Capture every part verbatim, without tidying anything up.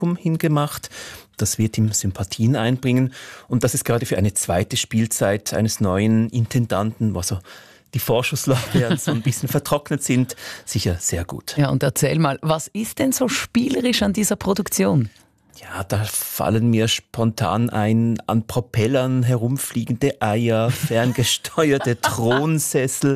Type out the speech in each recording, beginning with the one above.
hingemacht. Das wird ihm Sympathien einbringen. Und das ist gerade für eine zweite Spielzeit eines neuen Intendanten, was so die Vorschusslorbeeren so ein bisschen vertrocknet sind, sicher sehr gut. Ja, und erzähl mal, was ist denn so spielerisch an dieser Produktion? Ja, da fallen mir spontan ein, an Propellern herumfliegende Eier, ferngesteuerte Thronsessel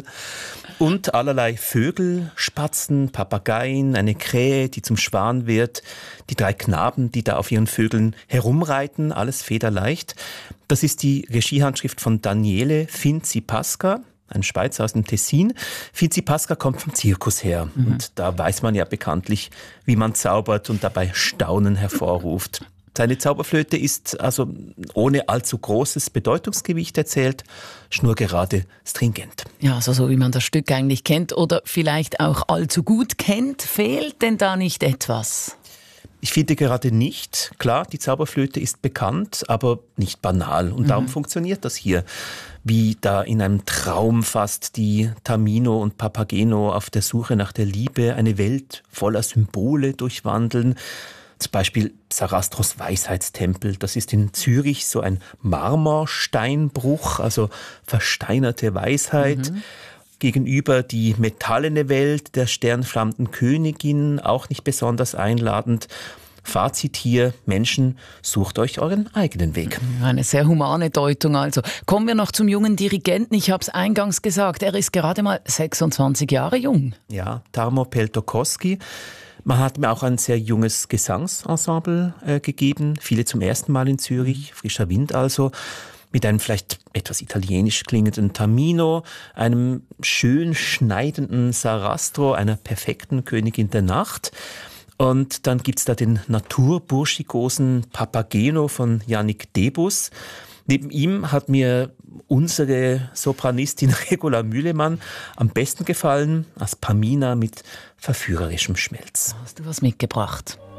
und allerlei Vögel, Spatzen, Papageien, eine Krähe, die zum Schwan wird, die drei Knaben, die da auf ihren Vögeln herumreiten, alles federleicht. Das ist die Regiehandschrift von Daniele Finzi-Pasca, ein Schweizer aus dem Tessin. Finzi-Pasca kommt vom Zirkus her. Mhm. Und da weiß man ja bekanntlich, wie man zaubert und dabei Staunen hervorruft. Seine Zauberflöte ist also ohne allzu großes Bedeutungsgewicht erzählt, schnurgerade stringent. Ja, also so wie man das Stück eigentlich kennt oder vielleicht auch allzu gut kennt. Fehlt denn da nicht etwas? Ich finde gerade nicht. Klar, die Zauberflöte ist bekannt, aber nicht banal. Und mhm. darum funktioniert das hier. Wie da in einem Traum fast die Tamino und Papageno auf der Suche nach der Liebe eine Welt voller Symbole durchwandeln. Zum Beispiel Sarastros Weisheitstempel. Das ist in Zürich so ein Marmorsteinbruch, also versteinerte Weisheit. Mhm. Gegenüber die metallene Welt der sternflammenden Königin, auch nicht besonders einladend. Fazit hier, Menschen, sucht euch euren eigenen Weg. Eine sehr humane Deutung also. Kommen wir noch zum jungen Dirigenten. Ich habe es eingangs gesagt, er ist gerade mal sechsundzwanzig Jahre jung. Ja, Tarmo Peltokoski. Man hat mir auch ein sehr junges Gesangsensemble äh, gegeben. Viele zum ersten Mal in Zürich, frischer Wind also. Mit einem vielleicht etwas italienisch klingenden Tamino, einem schön schneidenden Sarastro, einer perfekten Königin der Nacht. Und dann gibt's da den naturburschikosen Papageno von Yannick Debus. Neben ihm hat mir unsere Sopranistin Regula Mühlemann am besten gefallen, als Pamina mit verführerischem Schmelz. Hast du was mitgebracht?